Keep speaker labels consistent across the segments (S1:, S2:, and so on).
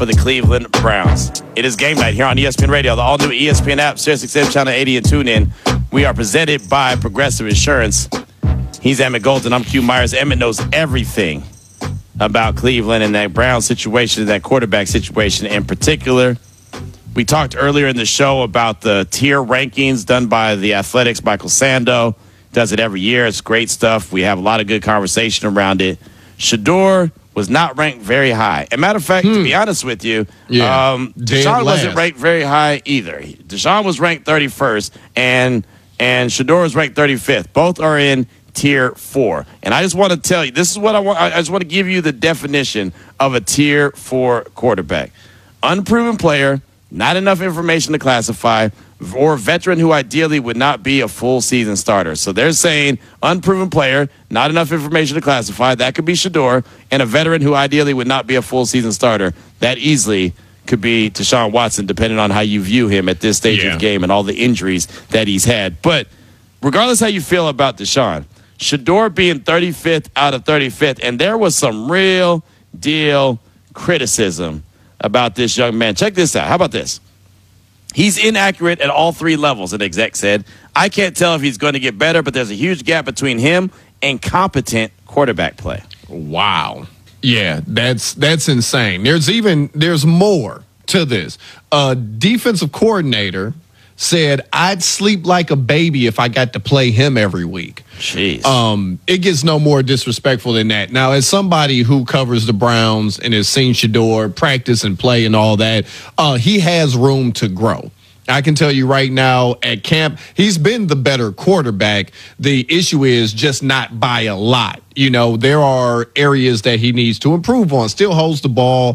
S1: for the Cleveland Browns. It is game night here on ESPN Radio, the all-new ESPN app, SiriusXM Channel 80, and TuneIn. We are presented by Progressive Insurance. He's Emmett Golden. I'm Q Myers. Emmett knows everything about Cleveland and that Brown situation, that quarterback situation in particular. We talked earlier in the show about the tier rankings done by the Athletics. Michael Sando does it every year. It's great stuff. We have a lot of good conversation around it. Shedeur was not ranked very high. As a matter of fact, to be honest with you, Deshaun wasn't ranked very high either. Deshaun was ranked 31st, and Shedeur was ranked 35th. Both are in Tier 4. And I just want to tell you, this is what I want. I just want to give you the definition of a Tier 4 quarterback. Unproven player, not enough information to classify, or veteran who ideally would not be a full season starter. So they're saying unproven player, not enough information to classify. That could be Shedeur, and a veteran who ideally would not be a full season starter. That easily could be Deshaun Watson, depending on how you view him at this stage of the game and all the injuries that he's had. But regardless how you feel about Deshaun, Shedeur being 35th out of 35th, and there was some real deal criticism about this young man. Check this out. How about this? He's inaccurate at all three levels, an exec said. I can't tell if he's going to get better, but there's a huge gap between him and competent quarterback play.
S2: Wow. Yeah, that's insane. There's more to this. A defensive coordinator said, I'd sleep like a baby if I got to play him every week.
S1: Jeez.
S2: It gets no more disrespectful than that. Now, as somebody who covers the Browns and has seen Shedeur practice and play and all that, he has room to grow. I can tell you right now at camp, he's been the better quarterback. The issue is just not by a lot. You know, there are areas that he needs to improve on. Still holds the ball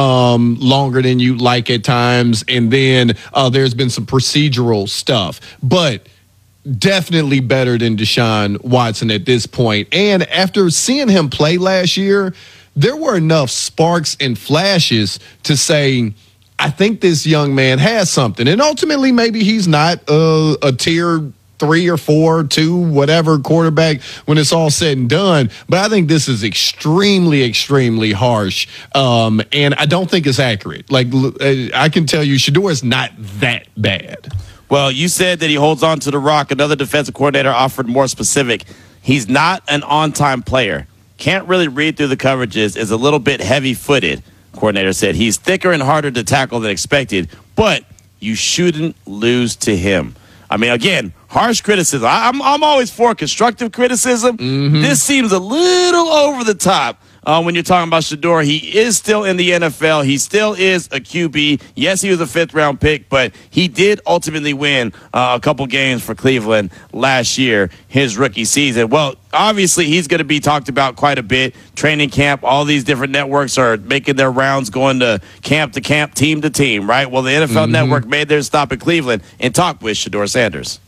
S2: longer than you like at times. And then there's been some procedural stuff. But definitely better than Deshaun Watson at this point. And after seeing him play last year, there were enough sparks and flashes to say, I think this young man has something. And ultimately, maybe he's not a tier 3 or 4, 2, whatever quarterback when it's all said and done. But I think this is extremely, extremely harsh. And I don't think it's accurate. Like, I can tell you, Shedeur is not that bad.
S1: Well, you said that he holds on to the rock. Another defensive coordinator offered more specific. He's not an on-time player. Can't really read through the coverages. Is a little bit heavy-footed. Coordinator said he's thicker and harder to tackle than expected, but you shouldn't lose to him. I mean, again, harsh criticism. I'm always for constructive criticism. Mm-hmm. This seems a little over the top when you're talking about Shedeur. He is still in the NFL. He still is a QB. Yes, he was a fifth-round pick, but he did ultimately win a couple games for Cleveland last year, his rookie season. Well, obviously, he's going to be talked about quite a bit. Training camp, all these different networks are making their rounds, going to camp, team to team, right? Well, the NFL Network made their stop in Cleveland and talked with Shedeur Sanders.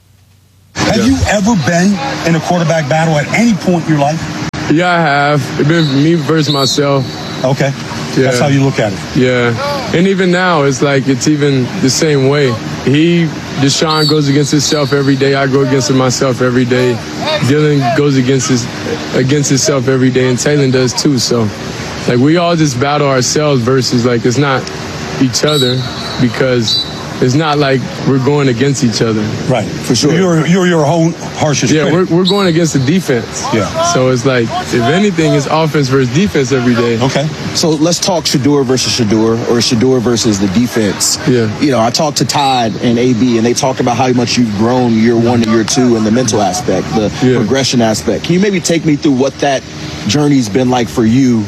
S3: Have you ever been in a quarterback battle at any point in your life?
S4: Yeah, I have. It's been me versus myself.
S3: Okay. Yeah. That's how you look at it.
S4: Yeah. And even now, it's like it's even the same way. Deshaun goes against himself every day. I go against myself every day. Dylan goes against himself every day, and Taylor does too. So, like, we all just battle ourselves versus, like, it's not each other, because it's not like we're going against each other.
S3: Right, for sure. You're your own harshest critic.
S4: Yeah, we're going against the defense.
S3: Yeah.
S4: So it's like, if anything, it's offense versus defense every day.
S3: Okay.
S5: So let's talk Shedeur versus Shedeur, or Shedeur versus the defense.
S4: Yeah.
S5: You know, I talked to Todd and AB, and they talked about how much you've grown year 1 to year 2 in the mental aspect, the progression aspect. Can you maybe take me through what that journey's been like for you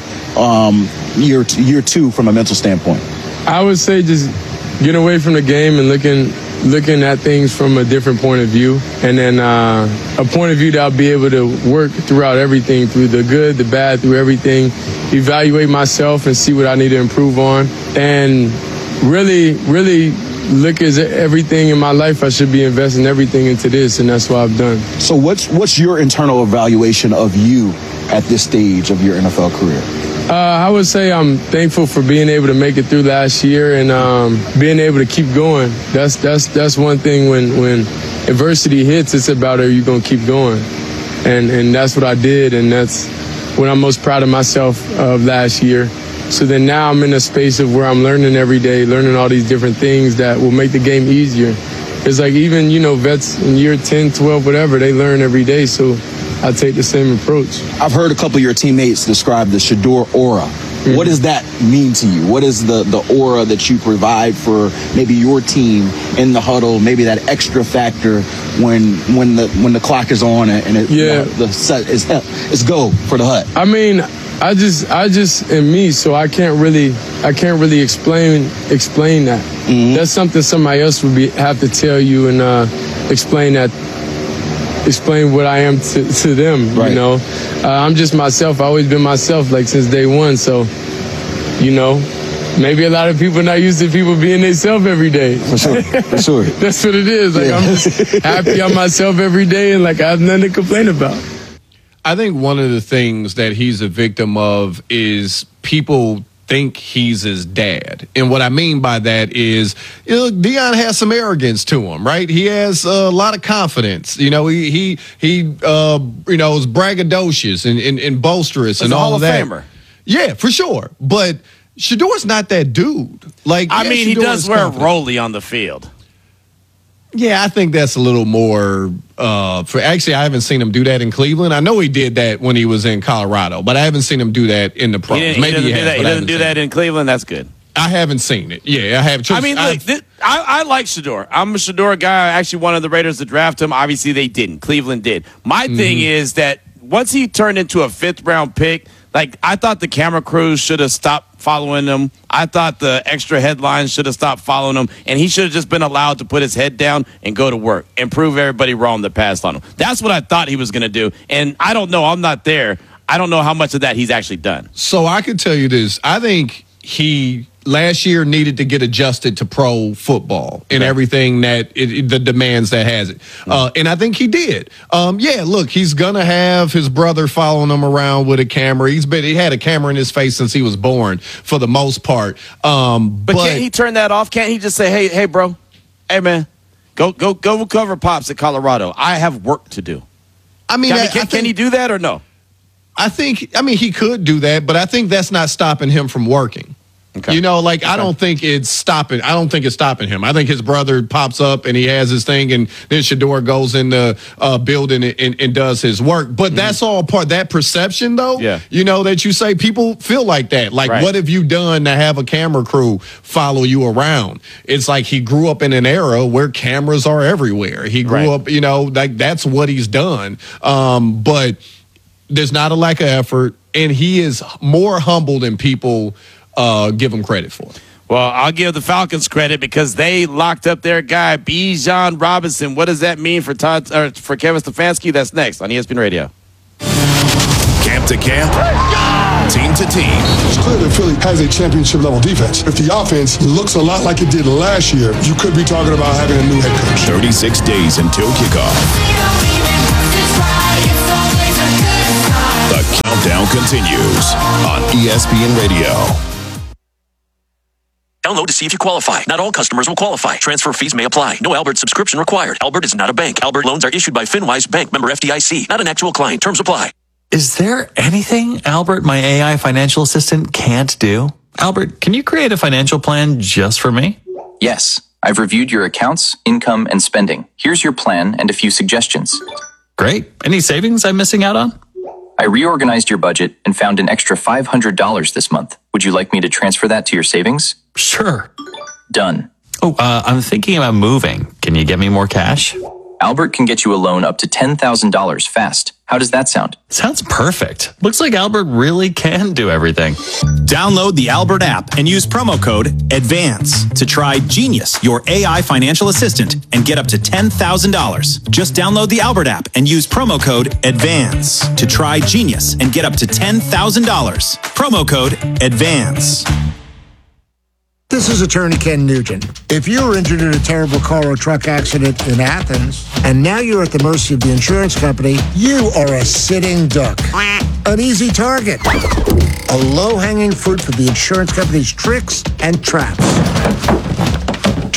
S5: year 2 from a mental standpoint?
S4: I would say just get away from the game and looking at things from a different point of view, and then a point of view that I'll be able to work throughout everything, through the good, the bad, through everything, evaluate myself and see what I need to improve on, and really look at everything in my life. I should be investing everything into this, and that's what I've done.
S5: So what's your internal evaluation of you at this stage of your NFL career?
S4: I would say I'm thankful for being able to make it through last year and being able to keep going. That's one thing. When adversity hits, it's about, are you going to keep going? And that's what I did, and that's what I'm most proud of myself of last year. So then now I'm in a space of where I'm learning every day, learning all these different things that will make the game easier. It's like even, vets in year 10, 12, whatever, they learn every day. So I take the same approach.
S5: I've heard a couple of your teammates describe the Shedeur aura. Mm-hmm. What does that mean to you? What is the aura that you provide for maybe your team in the huddle? Maybe that extra factor when the clock is on and the set is go for the Hut.
S4: I mean, I just am me, so I can't really explain that. Mm-hmm. That's something somebody else would have to tell you and explain what I am to them. Right. I'm just myself. I've always been myself, since day one. So, maybe a lot of people not used to people being themselves every day.
S5: For sure.
S4: That's what it is. I'm just happy I'm myself every day, and I have nothing to complain about.
S2: I think one of the things that he's a victim of is people think he's his dad. And what I mean by that is, Deion has some arrogance to him, right? He has a lot of confidence. He is braggadocious and boisterous and all of that. Famer. Yeah, for sure. But Shedeur's not that dude.
S1: He does wear a rollie on the field.
S2: Yeah, I think that's a little more actually, I haven't seen him do that in Cleveland. I know he did that when he was in Colorado, but I haven't seen him do that in the pros.
S1: He doesn't do that in Cleveland. That's good.
S2: I haven't seen it. Yeah, I have.
S1: I like Shedeur. I'm a Shedeur guy. I actually wanted the Raiders to draft him. Obviously, they didn't. Cleveland did. My thing is that once he turned into a 5th-round pick, I thought the camera crews should have stopped following him. I thought the extra headlines should have stopped following him, and he should have just been allowed to put his head down and go to work and prove everybody wrong that passed on him. That's what I thought he was going to do, and I don't know. I'm not there. I don't know how much of that he's actually done.
S2: So I could tell you this. I think he last year needed to get adjusted to pro football and everything that the demands that has it. And I think he did. Look, he's going to have his brother following him around with a camera. He had a camera in his face since he was born for the most part. But
S1: can't he turn that off? Can't he just say, hey, bro, hey, man, go cover Pops at Colorado. I have work to do. Can he do that or no?
S2: I think he could do that, but I think that's not stopping him from working. Okay. I don't think it's stopping. I don't think it's stopping him. I think his brother pops up and he has his thing, and then Shedeur goes in the building and does his work. But that's all part that perception, though. Yeah. That you say people feel like that. What have you done to have a camera crew follow you around? It's like he grew up in an era where cameras are everywhere. He grew up, that's what he's done. But there's not a lack of effort, and he is more humble than people give him credit for.
S1: Well, I'll give the Falcons credit because they locked up their guy, Bijan Robinson. What does that mean for Kevin Stefanski? That's next on ESPN Radio.
S6: Camp to camp, team to team.
S7: It's clear that Philly has a championship-level defense. If the offense looks a lot like it did last year, you could be talking about having a new head coach.
S6: 36 days until kickoff. The countdown continues on ESPN Radio.
S8: Download to see if you qualify. Not all customers will qualify. Transfer fees may apply. No Albert subscription required. Albert is not a bank. Albert loans are issued by FinWise Bank, member FDIC. Not an actual client. Terms apply.
S9: Is there anything Albert, my AI financial assistant, can't do? Albert, can you create a financial plan just for me?
S10: Yes. I've reviewed your accounts, income, and spending. Here's your plan and a few suggestions.
S9: Great. Any savings I'm missing out on?
S10: I reorganized your budget and found an extra $500 this month. Would you like me to transfer that to your savings?
S9: Sure.
S10: Done.
S9: Oh, I'm thinking about moving. Can you get me more cash?
S10: Albert can get you a loan up to $10,000 fast. How does that sound?
S9: Sounds perfect. Looks like Albert really can do everything.
S11: Download the Albert app and use promo code ADVANCE to try Genius, your AI financial assistant, and get up to $10,000. Just download the Albert app and use promo code ADVANCE to try Genius and get up to $10,000. Promo code ADVANCE.
S12: This is attorney Ken Nugent. If you were injured in a terrible car or truck accident in Athens, and now you're at the mercy of the insurance company, you are a sitting duck. An easy target. A low-hanging fruit for the insurance company's tricks and traps.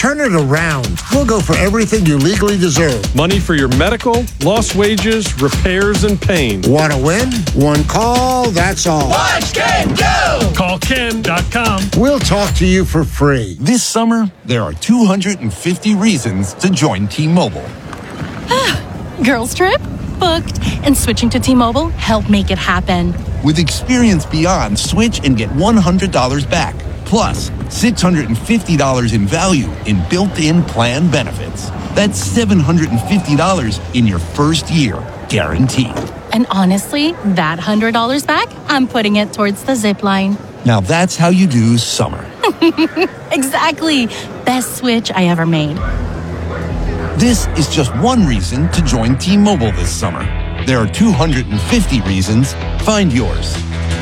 S12: Turn it around. We'll go for everything you legally deserve.
S13: Money for your medical, lost wages, repairs, and pain.
S12: Want to win? One call, that's all.
S14: Watch Ken go!
S13: Call Ken.com.
S12: We'll talk to you for free.
S15: This summer, there are 250 reasons to join T-Mobile.
S16: Girls trip? Booked. And switching to T-Mobile helped make it happen.
S15: With Experience Beyond, switch and get $100 back. Plus, $650 in value in built-in plan benefits. That's $750 in your first year, guaranteed.
S16: And honestly, that $100 back, I'm putting it towards the zip line.
S15: Now that's how you do summer.
S16: Exactly. Best switch I ever made.
S15: This is just one reason to join T-Mobile this summer. There are 250 reasons. Find yours.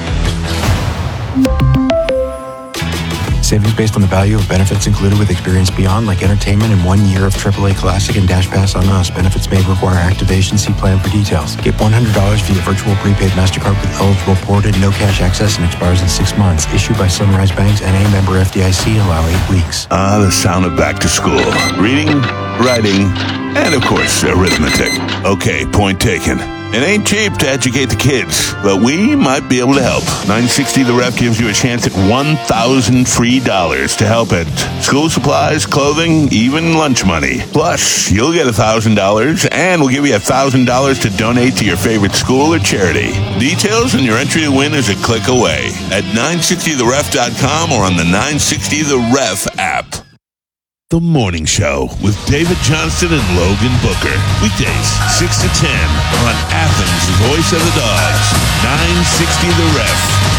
S17: Savings based on the value of benefits included with Experience Beyond, like entertainment and 1 year of AAA Classic and Dash Pass on Us. Benefits may require activation. See plan for details. Get $100 via virtual prepaid MasterCard with eligible ported, no cash access, and expires in 6 months. Issued by Sunrise Banks and a member FDIC. Allow 8 weeks.
S6: The sound of back to school. Reading, writing, and of course, arithmetic. Okay, point taken. It ain't cheap to educate the kids, but we might be able to help. 960 The Ref gives you a chance at $1,000 free to help it. School supplies, clothing, even lunch money. Plus, you'll get $1,000, and we'll give you $1,000 to donate to your favorite school or charity. Details and your entry to win is a click away at 960theref.com or on the 960 The Ref app. The Morning Show with David Johnston and Logan Booker. Weekdays, 6 to 10 on Athens' Voice of the Dogs, 960 The Ref.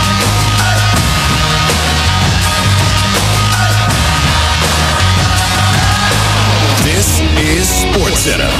S6: This is SportsCenter.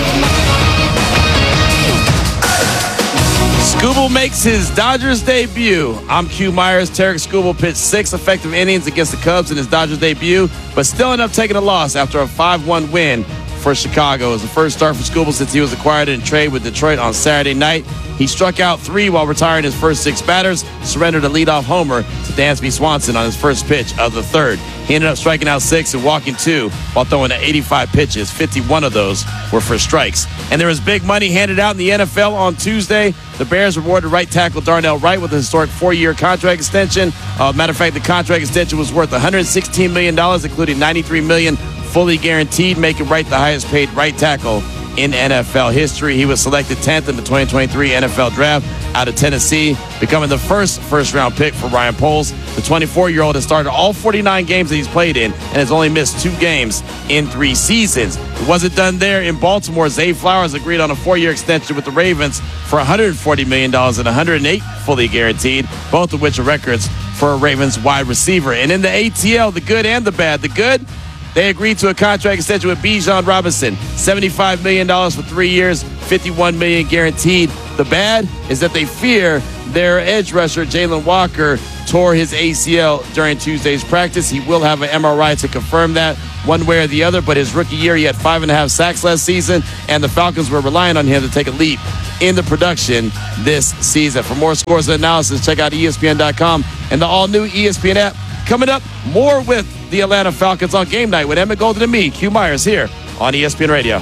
S1: Skubal makes his Dodgers debut. I'm Q Myers. Tarek Skubal pitched 6 effective innings against the Cubs in his Dodgers debut, but still ended up taking a loss after a 5-1 win for Chicago. It was the first start for Skubal since he was acquired in trade with Detroit on Saturday night. He struck out 3 while retiring his first 6 batters, surrendered a leadoff homer to Dansby Swanson on his first pitch of the third. He ended up striking out 6 and walking 2 while throwing 85 pitches. 51 of those were for strikes. And there was big money handed out in the NFL on Tuesday. The Bears rewarded right tackle Darnell Wright with a historic 4-year contract extension. Matter of fact, the contract extension was worth $116 million, including $93 million fully guaranteed, making Wright the highest paid right tackle in NFL history. He was selected 10th in the 2023 NFL Draft out of Tennessee, becoming the first-round pick for Ryan Poles. The 24-year-old has started all 49 games that he's played in and has only missed 2 games in 3 seasons. It wasn't done there in Baltimore. Zay Flowers agreed on a 4-year extension with the Ravens for $140 million and $108 fully guaranteed, both of which are records for a Ravens wide receiver. And in the ATL, the good and the bad. The good, they agreed to a contract extension with Bijan Robinson, $75 million for 3 years, $51 million guaranteed. The bad is that they fear their edge rusher, Jalen Walker, tore his ACL during Tuesday's practice. He will have an MRI to confirm that one way or the other, but his rookie year, he had 5.5 sacks last season, and the Falcons were relying on him to take a leap in the production this season. For more scores and analysis, check out ESPN.com and the all-new ESPN app. Coming up, more with the Atlanta Falcons on Game Night with Emmett Golden and me, Q Myers, here on ESPN Radio.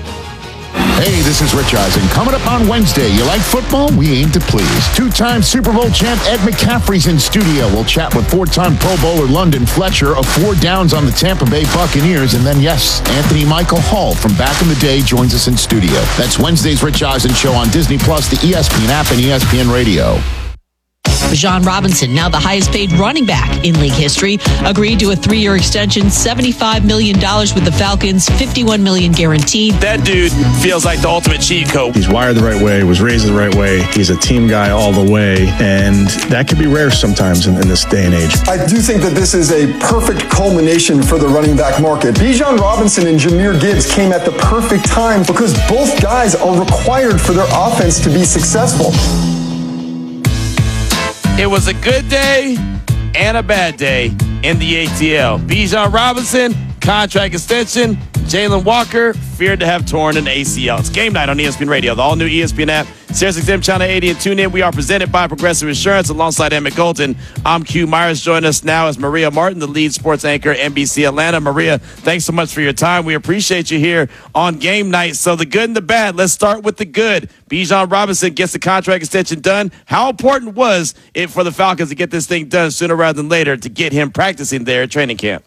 S18: Hey, this is Rich Eisen. Coming up on Wednesday, you like football? We aim to please. 2-time Super Bowl champ Ed McCaffrey's in studio. We'll chat with 4-time Pro Bowler London Fletcher of 4 Downs on the Tampa Bay Buccaneers. And then, yes, Anthony Michael Hall from back in the day joins us in studio. That's Wednesday's Rich Eisen Show on Disney+, the ESPN app, and ESPN Radio.
S19: Bijan Robinson, now the highest paid running back in league history, agreed to a 3-year extension, $75 million with the Falcons, $51 million guaranteed.
S1: That dude feels like the ultimate cheat code.
S20: He's wired the right way, was raised the right way. He's a team guy all the way, and that can be rare sometimes in this day and age.
S21: I do think that this is a perfect culmination for the running back market. Bijan Robinson and Jahmyr Gibbs came at the perfect time because both guys are required for their offense to be successful.
S1: It was a good day and a bad day in the ATL. Bijan Robinson, contract extension. Jalen Walker feared to have torn an ACL. It's Game Night on ESPN Radio, the all-new ESPN app, SiriusXM Channel 80, and tune in. We are presented by Progressive Insurance alongside Emmett Golden. I'm Q Myers. Join us now is Maria Martin, the lead sports anchor at NBC Atlanta. Maria, thanks so much for your time. We appreciate you here on Game Night. So the good and the bad. Let's start with the good. Bijan Robinson gets the contract extension done. How important was it for the Falcons to get this thing done sooner rather than later to get him practicing there at training camp?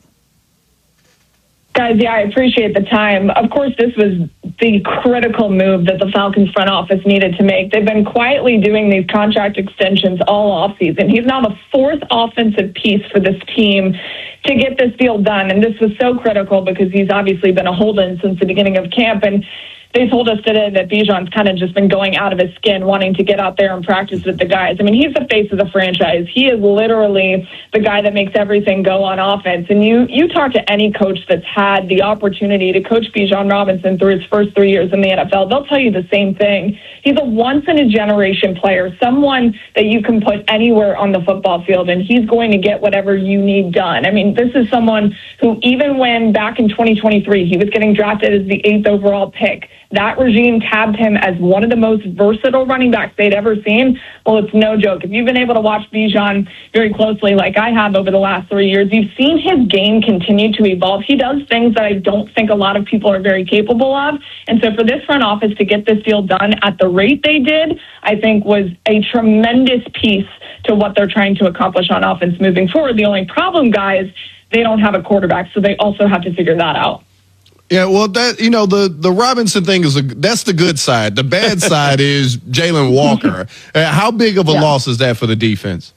S14: Guys, yeah, I appreciate the time. Of course, this was the critical move that the Falcons front office needed to make. They've been quietly doing these contract extensions all offseason. He's now the fourth offensive piece for this team to get this deal done. And this was so critical because he's obviously been a hold-in since the beginning of camp. And they told us today that Bijan's kind of just been going out of his skin, wanting to get out there and practice with the guys. I mean, he's the face of the franchise. He is literally the guy that makes everything go on offense. And you talk to any coach that's had the opportunity to coach Bijan Robinson through his first 3 years in the NFL, they'll tell you the same thing. He's a once-in-a-generation player, someone that you can put anywhere on the football field, and he's going to get whatever you need done. I mean, this is someone who, even when back in 2023, he was getting drafted as the 8th overall pick, that regime tabbed him as one of the most versatile running backs they'd ever seen. Well, it's no joke. If you've been able to watch Bijan very closely, like I have over the last 3 years, you've seen his game continue to evolve. He does things that I don't think a lot of people are very capable of. And so for this front office to get this deal done at the rate they did, I think was a tremendous piece to what they're trying to accomplish on offense moving forward. The only problem, guys, they don't have a quarterback, so they also have to figure that out.
S2: Yeah, well, that the Robinson thing that's the good side. The bad side is Jalen Walker. How big of a loss is that for the defense?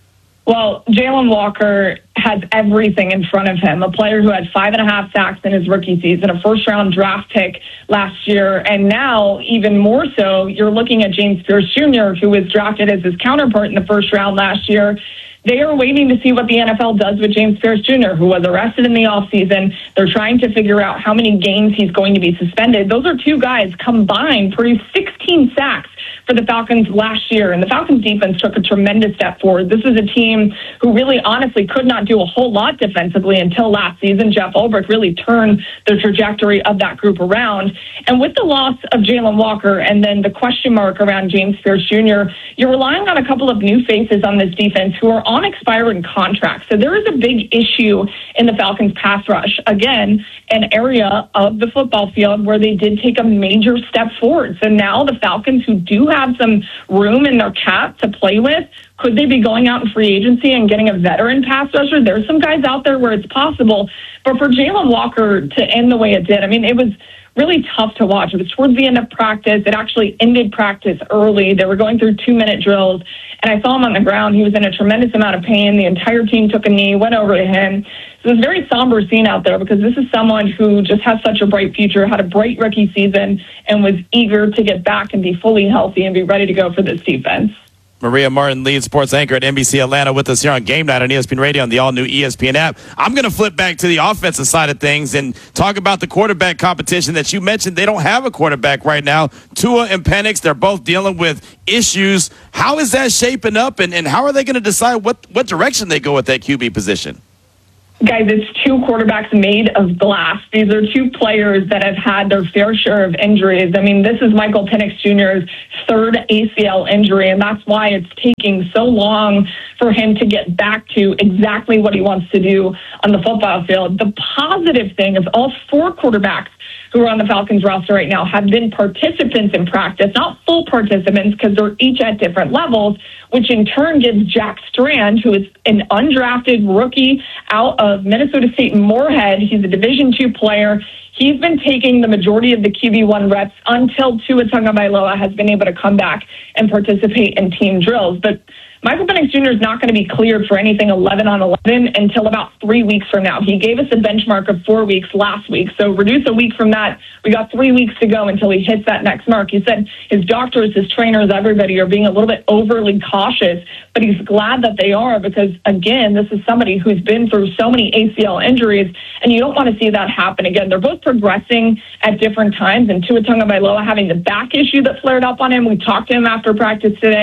S14: Well, Jalen Walker has everything in front of him. A player who had 5.5 sacks in his rookie season, a first-round draft pick last year, and now, even more so, you're looking at James Pierce Jr., who was drafted as his counterpart in the first round last year. They are waiting to see what the NFL does with James Pierce Jr., who was arrested in the offseason. They're trying to figure out how many games he's going to be suspended. Those are two guys combined produced 16 sacks for the Falcons last year, and the Falcons defense took a tremendous step forward. This is a team who really honestly could not do a whole lot defensively until last season. Jeff Ulbrich really turned the trajectory of that group around. And with the loss of Jalen Walker and then the question mark around James Pierce Jr., you're relying on a couple of new faces on this defense who are on expiring contracts. So there is a big issue in the Falcons pass rush. Again, an area of the football field where they did take a major step forward. So now the Falcons, who do have some room in their cap to play with, could they be going out in free agency and getting a veteran pass rusher? There's some guys out there where it's possible. But for Jalen Walker to end the way it did, I mean, it was really tough to watch. It was towards the end of practice. It actually ended practice early. They were going through 2-minute drills, and I saw him on the ground. He was in a tremendous amount of pain. The entire team took a knee, went over to him. So it was a very somber scene out there because this is someone who just has such a bright future, had a bright rookie season, and was eager to get back and be fully healthy and be ready to go for this defense.
S1: Maria Martin, lead sports anchor at NBC Atlanta, with us here on Game Night on ESPN Radio and the all-new ESPN app. I'm going to flip back to the offensive side of things and talk about the quarterback competition that you mentioned. They don't have a quarterback right now. Tua and Penix, they're both dealing with issues. How is that shaping up, and how are they going to decide what direction they go with that QB position?
S14: Guys, it's two quarterbacks made of glass. These are two players that have had their fair share of injuries. I mean, this is Michael Penix Jr.'s third ACL injury, and that's why it's taking so long for him to get back to exactly what he wants to do on the football field. The positive thing is all four quarterbacks who are on the Falcons roster right now have been participants in practice, not full participants because they're each at different levels, which in turn gives Jack Strand, who is an undrafted rookie out of Minnesota State Moorhead. He's a Division II player. He's been taking the majority of the QB1 reps until Tua Tagovailoa has been able to come back and participate in team drills. But Michael Penix Jr. is not going to be cleared for anything 11 on 11 until about 3 weeks from now. He gave us a benchmark of 4 weeks last week. So reduce a week from that. We got 3 weeks to go until he hits that next mark. He said his doctors, his trainers, everybody are being a little bit overly cautious, but he's glad that they are because, again, this is somebody who's been through so many ACL injuries, and you don't want to see that happen again. They're both progressing at different times, and Tua Tagovailoa having the back issue that flared up on him. We talked to him after practice today,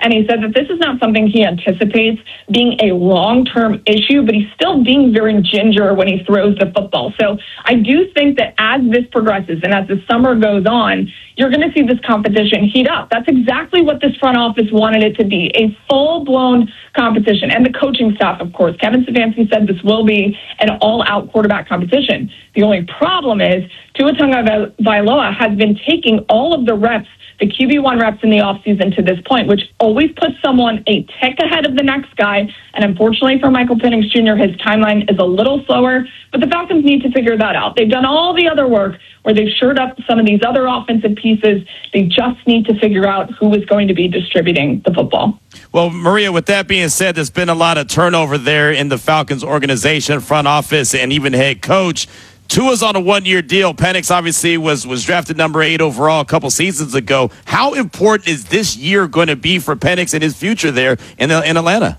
S14: And he said that this is not something he anticipates being a long-term issue, but he's still being very ginger when he throws the football. So I do think that as this progresses and as the summer goes on, you're going to see this competition heat up. That's exactly what this front office wanted it to be, a full-blown competition. And the coaching staff, of course. Kevin Stefanski said this will be an all-out quarterback competition. The only problem is Tua Tagovailoa has been taking all of the reps, the QB1 reps in the offseason to this point, which always puts someone a tick ahead of the next guy. And unfortunately for Michael Penix Jr., his timeline is a little slower, but the Falcons need to figure that out. They've done all the other work where they've shored up some of these other offensive pieces. They just need to figure out who is going to be distributing the football.
S1: Well, Maria, with that being said, there's been a lot of turnover there in the Falcons organization, front office, and even head coach. Tua's on a one-year deal. Penix obviously was drafted number 8 overall a couple seasons ago. How important is this year going to be for Penix and his future there in Atlanta?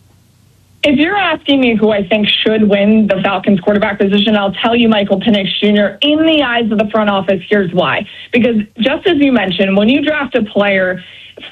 S14: If you're asking me who I think should win the Falcons quarterback position, I'll tell you Michael Penix Jr. In the eyes of the front office, here's why. Because just as you mentioned, when you draft a player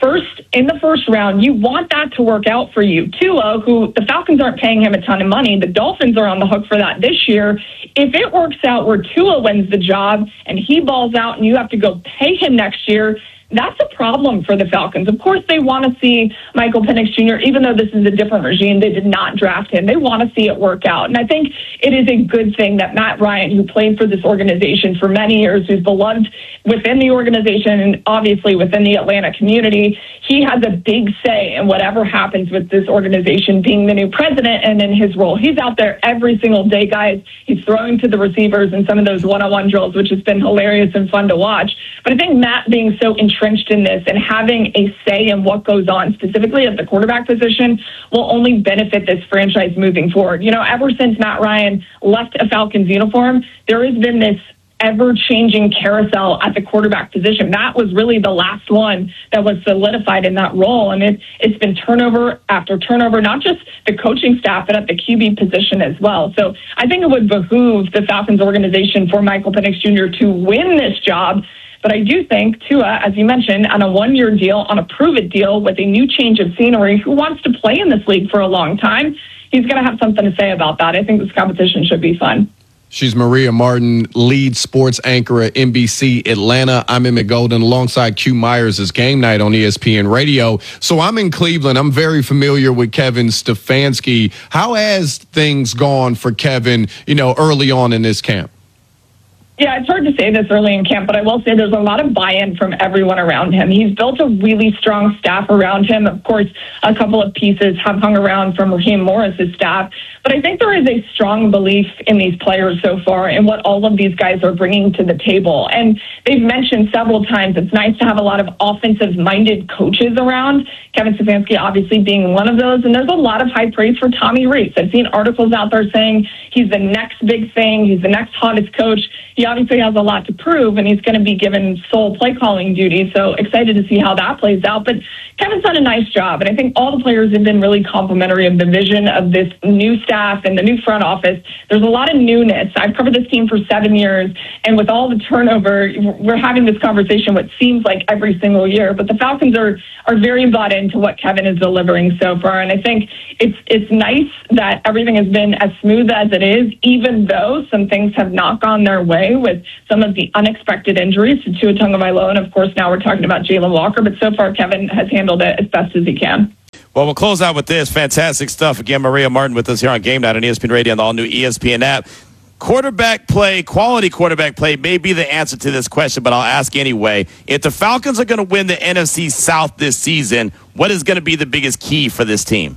S14: in the first round, you want that to work out for you. Tua, who the Falcons aren't paying him a ton of money, the Dolphins are on the hook for that this year. If it works out where Tua wins the job and he balls out and you have to go pay him next year, that's a problem for the Falcons. Of course, they want to see Michael Penix Jr., even though this is a different regime, they did not draft him. They want to see it work out. And I think it is a good thing that Matt Ryan, who played for this organization for many years, who's beloved within the organization and obviously within the Atlanta community, he has a big say in whatever happens with this organization being the new president and in his role. He's out there every single day, guys. He's throwing to the receivers in some of those one-on-one drills, which has been hilarious and fun to watch. But I think Matt being so entrenched in this and having a say in what goes on, specifically at the quarterback position, will only benefit this franchise moving forward. You know, ever since Matt Ryan left a Falcons uniform, there has been this ever-changing carousel at the quarterback position. That was really the last one that was solidified in that role. And it's been turnover after turnover, not just the coaching staff, but at the QB position as well. So I think it would behoove the Falcons organization for Michael Penix Jr. to win this job. But I do think Tua, as you mentioned, on a one-year deal, on a prove-it deal with a new change of scenery, who wants to play in this league for a long time, he's going to have something to say about that. I think this competition should be fun.
S2: She's Maria Martin, lead sports anchor at NBC Atlanta. I'm Emmett Golden alongside Q Myers. It's Game Night on ESPN Radio. So I'm in Cleveland. I'm very familiar with Kevin Stefanski. How has things gone for Kevin, early on in this camp?
S14: Yeah, it's hard to say this early in camp, but I will say there's a lot of buy-in from everyone around him. He's built a really strong staff around him. Of course, a couple of pieces have hung around from Raheem Morris's staff, but I think there is a strong belief in these players so far and what all of these guys are bringing to the table. And they've mentioned several times it's nice to have a lot of offensive-minded coaches around. Kevin Stefanski obviously being one of those, and there's a lot of high praise for Tommy Rees. I've seen articles out there saying he's the next big thing, he's the next hottest coach. He obviously has a lot to prove, and he's going to be given sole play calling duties. So excited to see how that plays out. But Kevin's done a nice job, and I think all the players have been really complimentary of the vision of this new staff and the new front office. There's a lot of newness. I've covered this team for 7 years, and with all the turnover, we're having this conversation what seems like every single year. But the Falcons are very bought into what Kevin is delivering so far, and I think it's nice that everything has been as smooth as it is, even though some things have not gone their way with some of the unexpected injuries to Tua Tagovailoa, and of course now we're talking about Jalen Walker, but so far Kevin has handled it as best as he can.
S1: Well, we'll close out with this. Fantastic stuff. Again, Maria Martin with us here on Game Night on ESPN Radio and the all-new ESPN app. Quarterback play, quality quarterback play may be the answer to this question, but I'll ask anyway. If the Falcons are going to win the NFC South this season, what is going to be the biggest key for this team?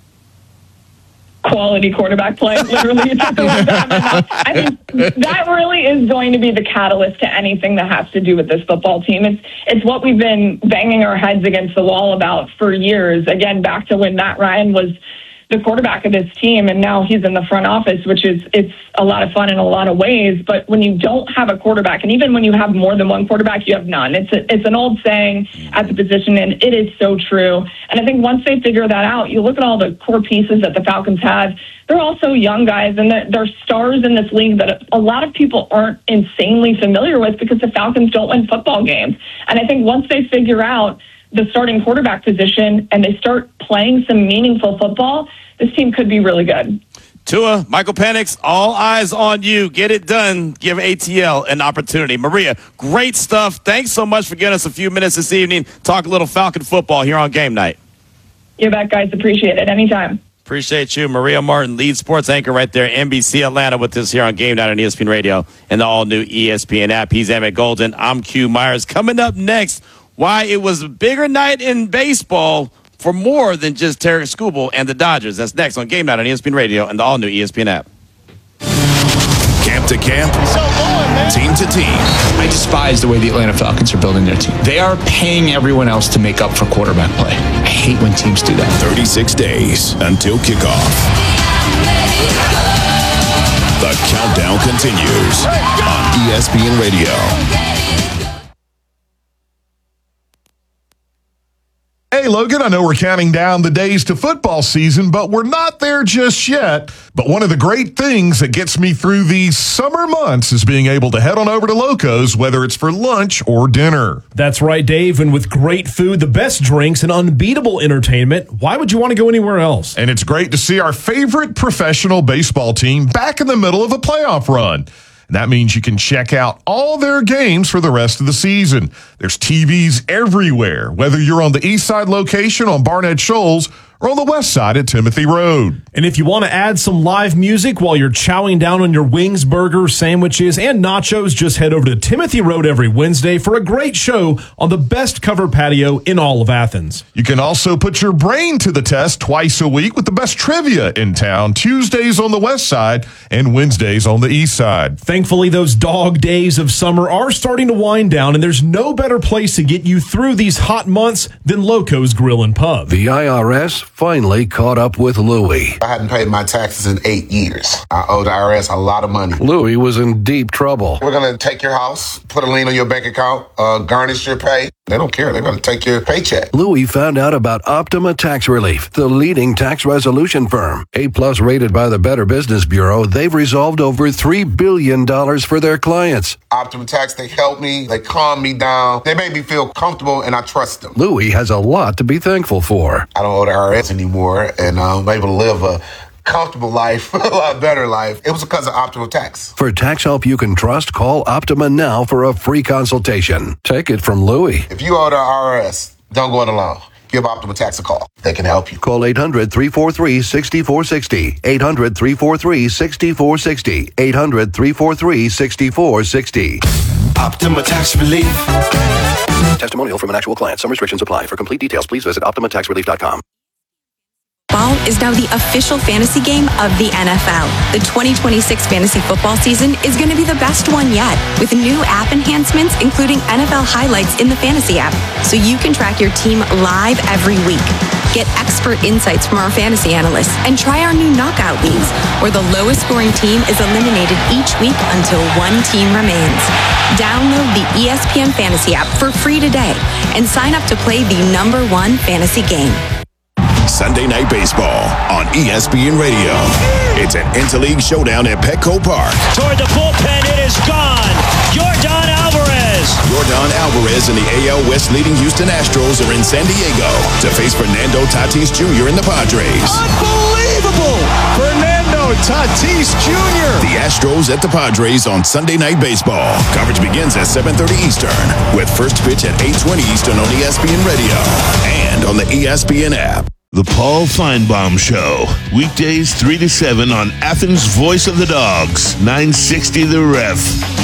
S14: Quality quarterback play, literally. I think that really is going to be the catalyst to anything that has to do with this football team. It's what we've been banging our heads against the wall about for years. Again, back to when Matt Ryan was the quarterback of this team, and now he's in the front office, which it's a lot of fun in a lot of ways. But when you don't have a quarterback, and even when you have more than one quarterback, you have none. It's an old saying at the position, and it is so true. And I think once they figure that out, you look at all the core pieces that the Falcons have. They're also young guys, and they're stars in this league that a lot of people aren't insanely familiar with because the Falcons don't win football games. And I think once they figure out the starting quarterback position and they start playing some meaningful football, this team could be really good.
S1: Tua, Michael Penix, all eyes on you. Get it done. Give ATL an opportunity. Maria, great stuff. Thanks so much for giving us a few minutes this evening. Talk a little Falcon football here on Game Night.
S14: You bet, guys. Appreciate it. Anytime.
S1: Appreciate you. Maria Martin, lead sports anchor right there, NBC Atlanta, with us here on Game Night on ESPN Radio and the all-new ESPN app. He's Emmett Golden. I'm Q Myers. Coming up next, why it was a bigger night in baseball for more than just Tarek Skubal and the Dodgers. That's next on Game Night on ESPN Radio and the all-new ESPN app.
S3: Camp to camp, team to team.
S22: I despise the way the Atlanta Falcons are building their team. They are paying everyone else to make up for quarterback play. I hate when teams do that.
S3: 36 days until kickoff. The countdown continues on ESPN Radio.
S23: Hey, Logan, I know we're counting down the days to football season, but we're not there just yet. But one of the great things that gets me through these summer months is being able to head on over to Loco's, whether it's for lunch or dinner.
S24: That's right, Dave. And with great food, the best drinks, and unbeatable entertainment, why would you want to go anywhere else?
S23: And it's great to see our favorite professional baseball team back in the middle of a playoff run. And that means you can check out all their games for the rest of the season. There's TVs everywhere, whether you're on the east side location on Barnett Shoals or on the west side at Timothy Road.
S24: And if you want to add some live music while you're chowing down on your wings, burgers, sandwiches, and nachos, just head over to Timothy Road every Wednesday for a great show on the best covered patio in all of Athens.
S23: You can also put your brain to the test twice a week with the best trivia in town, Tuesdays on the west side and Wednesdays on the east side.
S24: Thankfully, those dog days of summer are starting to wind down, and there's no better place to get you through these hot months than Loco's Grill and Pub.
S25: The IRS finally caught up with Louie.
S26: I hadn't paid my taxes in 8 years. I owe the IRS a lot of money.
S25: Louie was in deep trouble.
S26: We're going to take your house, put a lien on your bank account, garnish your pay. They don't care. They're going to take your paycheck.
S25: Louie found out about Optima Tax Relief, the leading tax resolution firm. A+ rated by the Better Business Bureau, they've resolved over $3 billion for their clients.
S26: Optima Tax, they help me. They calm me down. They make me feel comfortable, and I trust them.
S25: Louie has a lot to be thankful for.
S26: I don't owe the IRS anymore, and I'm able to live a comfortable life, a lot better life. It was because of Optima Tax.
S25: For tax help you can trust, call Optima now for a free consultation. Take it from Louie.
S26: If you owe the IRS, don't go it alone. Give Optima Tax a call. They can help you.
S25: Call 800-343-6460. 800-343-6460. 800-343-6460.
S3: Optima Tax Relief.
S25: Testimonial from an actual client. Some restrictions apply. For complete details, please visit OptimaTaxRelief.com.
S27: Football is now the official fantasy game of the NFL. The 2026 fantasy football season is going to be the best one yet, with new app enhancements, including NFL highlights in the fantasy app, so you can track your team live every week. Get expert insights from our fantasy analysts and try our new knockout leagues, where the lowest scoring team is eliminated each week until one team remains. Download the ESPN Fantasy app for free today and sign up to play the #1 fantasy game.
S3: Sunday Night Baseball on ESPN Radio. It's an interleague showdown at Petco Park.
S28: Toward the bullpen, it is gone. Yordan Alvarez.
S3: Yordan Alvarez and the AL West leading Houston Astros are in San Diego to face Fernando Tatis Jr. and the Padres.
S28: Unbelievable! Fernando Tatis Jr.
S3: The Astros at the Padres on Sunday Night Baseball. Coverage begins at 7:30 Eastern with first pitch at 8:20 Eastern on ESPN Radio and on the ESPN app.
S6: The Paul Feinbaum Show, weekdays 3 to 7 on Athens' Voice of the Dogs, 960 The Ref.